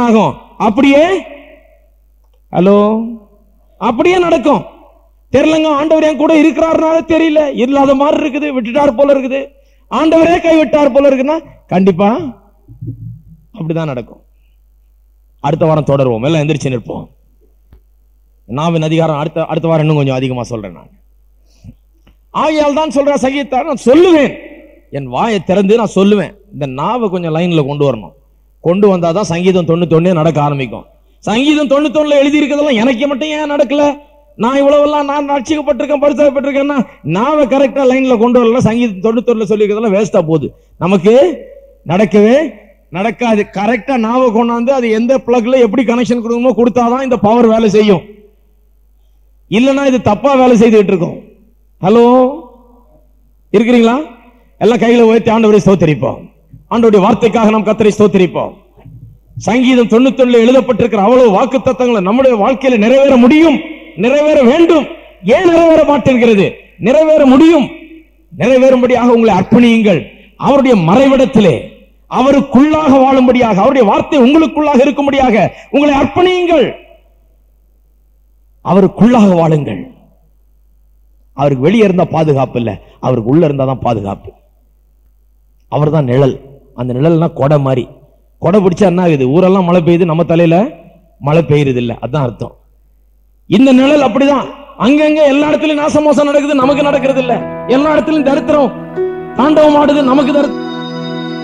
ஆகும்? அப்படியே ஹலோ அப்படியே நடக்கும். தெரியலங்க, ஆண்டவர் என் கூட இருக்கிறாருனால தெரியல, இல்லாத மாதிரி இருக்குது, விட்டுட்டார் போல இருக்குது, ஆண்டவரே கைவிட்டார் போல இருக்குன்னா கண்டிப்பா அப்படிதான் நடக்கும். அடுத்த வாரம் தொடருவோம். எல்லாம் எந்திரிச்சு நிற்போம். நாவின் அதிகாரம் அடுத்த வாரம் இன்னும் கொஞ்சம் அதிகமா சொல்றேன். நான் ஆகையால் தான் சொல்ற சங்கீதத்தார், நான் சொல்லுவேன், என் வாயை திறந்து நான் சொல்லுவேன். இந்த நாவை கொஞ்சம் லைன்ல கொண்டு வரணும். கொண்டு வந்தாதான் சங்கீதம் 91 நடக்க ஆரம்பிக்கும். சங்கீதம் 91 எழுதி இருக்கிறதெல்லாம் எனக்கு மட்டும் ஏன் நடக்கல? நான் இவ்வளவெல்லாம் நான் ரட்சிக்கப்பட்டிருக்கேன், பரிசுத்தப்பட்டிருக்கேன்னா நாவை கரெக்டா லைன்ல கொண்டு வரல. சங்கீதம் 91 சொல்லி இருக்கிறதெல்லாம் வேஸ்டா போகுது, நமக்கு நடக்கவே நடக்காது. கரெக்டா நாவை கொண்டாந்து அது எந்த பிளக்ல எப்படி கனெக்ஷன் கொடுக்கணுமோ கொடுத்தாதான் இந்த பவர் வேலை செய்யும். இல்லைன்னா இது தப்பா வேலை செய்துட்டு இருக்கும். ஹலோ இருக்கிறீங்களா? எல்லாம் கையில உயர்த்தி ஆண்டவரை ஸ்தோத்திரிப்போம். ஆண்டவருடைய வார்த்தைக்காக நாம் கர்த்தரை ஸ்தோத்திரிப்போம். சங்கீதம் 91 எழுதப்பட்டிருக்கிற அவ்வளவு வாக்குத்தத்தங்களை நம்முடைய வாழ்க்கையில நிறைவேற முடியும், நிறைவேற வேண்டும். ஏன் நிறைவேற மாட்டேங்கிறது? நிறைவேற முடியும். நிறைவேறும்படியாக உங்களை அர்ப்பணியுங்கள். அவருடைய மறைவிடத்திலே அவருக்குள்ளாக வாழும்படியாக, அவருடைய வார்த்தை உங்களுக்குள்ளாக இருக்கும்படியாக உங்களை அர்ப்பணியுங்கள். அவருக்குள்ளாக வாழுங்கள். அவருக்கு வெளியே இருந்தா பாதுகாப்பு இல்லை, அவருக்கு உள்ள இருந்தாதான் பாதுகாப்பு. அவர் தான் நிழல். அந்த நிழல்னா கொடை மாதிரி. கொடை பிடிச்சா என்ன ஆகுது? ஊரெல்லாம் மழை பெய்யுது, நம்ம தலையில மழை பெய்யுறது இல்லை, அதான் அர்த்தம். இந்த நிழல் அப்படிதான். அங்கங்க எல்லா இடத்துலயும் நாசமோசம் நடக்குது, நமக்கு நடக்கிறது இல்லை. எல்லா இடத்துலயும் தரித்திரம் தாண்டவம் ஆடுது, நமக்கு